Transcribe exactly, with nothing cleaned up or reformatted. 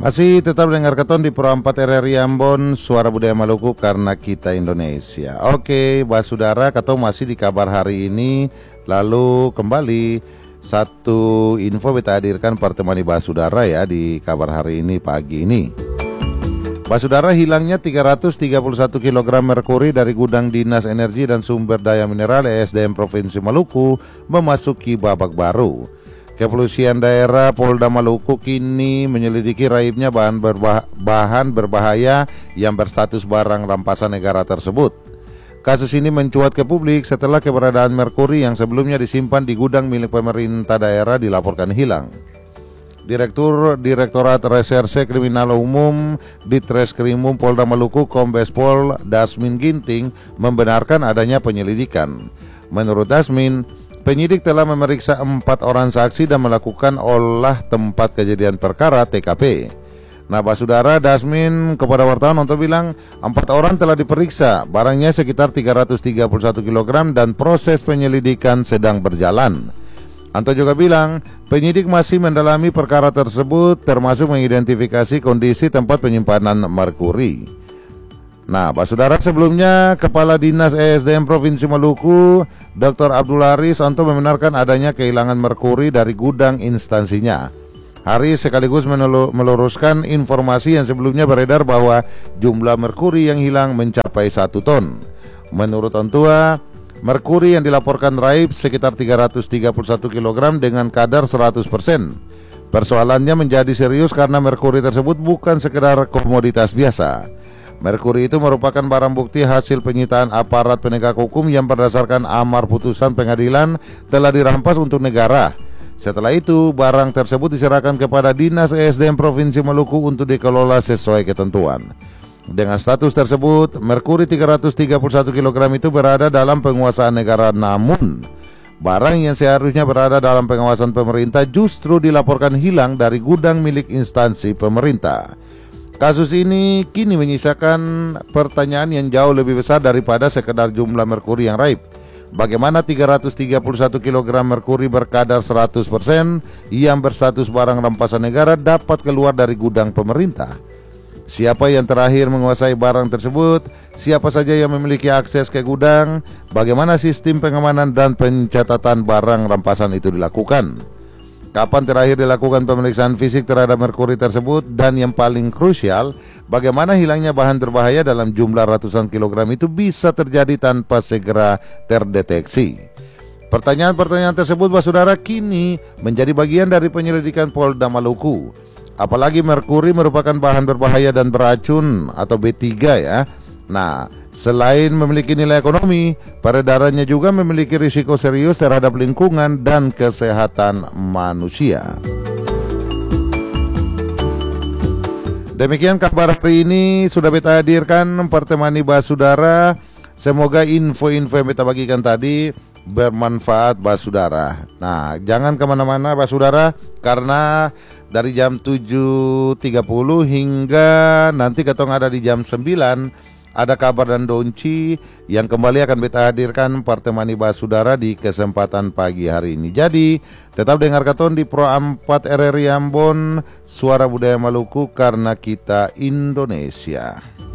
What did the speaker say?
Masih tetap dengar keton di Pro empat R R I Ambon, Suara Budaya Maluku karena kita Indonesia. Oke, Basudara, keton masih di kabar hari ini. Lalu kembali satu info kita hadirkan pertemani Basudara ya di kabar hari ini pagi ini. Basudara, hilangnya tiga ratus tiga puluh satu kilogram merkuri dari gudang Dinas Energi dan Sumber Daya Mineral E S D M Provinsi Maluku memasuki babak baru. Kepolisian daerah Polda Maluku kini menyelidiki raibnya bahan, berbah bahan berbahaya yang berstatus barang rampasan negara tersebut. Kasus ini mencuat ke publik setelah keberadaan merkuri yang sebelumnya disimpan di gudang milik pemerintah daerah dilaporkan hilang. Direktur Direktorat Reserse Kriminal Umum Ditreskrimum Polda Maluku Kombes Pol Dasmin Ginting membenarkan adanya penyelidikan. Menurut Dasmin, penyidik telah memeriksa empat orang saksi dan melakukan olah tempat kejadian perkara T K P. Nah, Basudara, Dasmin kepada wartawan untuk bilang empat orang telah diperiksa, barangnya sekitar tiga ratus tiga puluh satu kilogram dan proses penyelidikan sedang berjalan. Anto juga bilang penyidik masih mendalami perkara tersebut termasuk mengidentifikasi kondisi tempat penyimpanan merkuri. Nah, Basudara, sebelumnya Kepala Dinas E S D M Provinsi Maluku Doktor Abdul Haris Anto membenarkan adanya kehilangan merkuri dari gudang instansinya. Haris sekaligus meluruskan informasi yang sebelumnya beredar bahwa jumlah merkuri yang hilang mencapai satu ton. Menurut Antua, merkuri yang dilaporkan raib sekitar tiga ratus tiga puluh satu kilogram dengan kadar seratus persen. Persoalannya menjadi serius karena merkuri tersebut bukan sekedar komoditas biasa. Merkuri itu merupakan barang bukti hasil penyitaan aparat penegak hukum yang berdasarkan amar putusan pengadilan telah dirampas untuk negara. Setelah itu, barang tersebut diserahkan kepada Dinas E S D M Provinsi Maluku untuk dikelola sesuai ketentuan. Dengan status tersebut, merkuri tiga ratus tiga puluh satu kilogram itu berada dalam penguasaan negara, namun barang yang seharusnya berada dalam pengawasan pemerintah justru dilaporkan hilang dari gudang milik instansi pemerintah. Kasus ini kini menyisakan pertanyaan yang jauh lebih besar daripada sekedar jumlah merkuri yang raib. Bagaimana tiga ratus tiga puluh satu kilogram merkuri berkadar seratus persen yang berstatus barang rampasan negara dapat keluar dari gudang pemerintah? Siapa yang terakhir menguasai barang tersebut? Siapa saja yang memiliki akses ke gudang? Bagaimana sistem pengamanan dan pencatatan barang rampasan itu dilakukan? Kapan terakhir dilakukan pemeriksaan fisik terhadap merkuri tersebut? Dan yang paling krusial, bagaimana hilangnya bahan berbahaya dalam jumlah ratusan kilogram itu bisa terjadi tanpa segera terdeteksi? Pertanyaan-pertanyaan tersebut, Basudara, kini menjadi bagian dari penyelidikan Polda Maluku. Apalagi merkuri merupakan bahan berbahaya dan beracun atau B tiga ya. Nah, selain memiliki nilai ekonomi, peredarannya juga memiliki risiko serius terhadap lingkungan dan kesehatan manusia. Demikian kabar hari ini sudah beta hadirkan pertemani Basudara. Semoga info-info yang beta bagikan tadi bermanfaat Basudara. Nah, jangan kemana-mana Basudara, karena dari jam tujuh tiga puluh hingga nanti ketong ada di jam sembilan ada kabar dan donci yang kembali akan beta hadirkan pertemani Basudara di kesempatan pagi hari ini. Jadi tetap dengar keton di Pro empat R R I Ambon, Suara Budaya Maluku karena kita Indonesia.